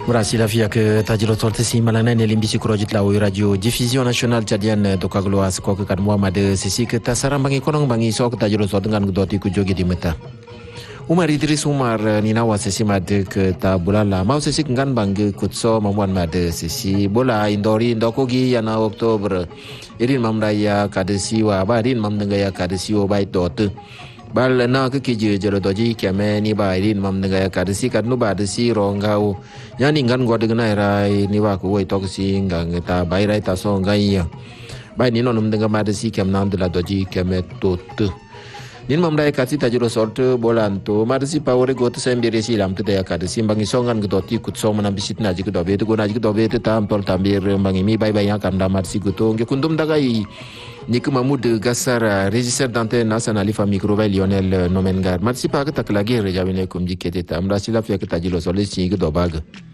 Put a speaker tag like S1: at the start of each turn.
S1: Murasila fiak tajiro sorte si malana ne limbi sikurojit la radio diffusion nationale tchadienne to kaglo as ko kad Muhammad sisi ke tasaram bangi konong bangi sok tajiro sorte ngan gudoti ku jogi di meta Umar Idris Umar nina wa sisi mad ke tabulala mau sisi ngan bangi kutso mamuan mad sisi bola indori ndokogi yana Oktober irin mamraya kadesi wa barin mamdengaya kadesi o bai dot bal na ke kije jero doji keme ni ba irin mam nga kadesi kadnu ba desi rongau yani ngan gwa de na rai ni wa ku wei tok si ngang ta bai rai ta so ngai ya bai ni no num nga ma desi kem nam de la doji keme tot nin mam dai kasi ta jero sort bolan to ma desi pawre got sembere si lam te ya kadesi bangi songan gdoti kut so manam bisit na ji do be go na ji do be te tam tol tambir bangi mi bai bai ya kan da mar si guto nge kundum dagai Nick Mahmoud Gassar, régisseur d'antenne nationale fa microvel Lionel Nomengar. Merci pas que ta clagué rejavine comme dit que t'étais. Amra sila fiak ta jilo solis ci do bag.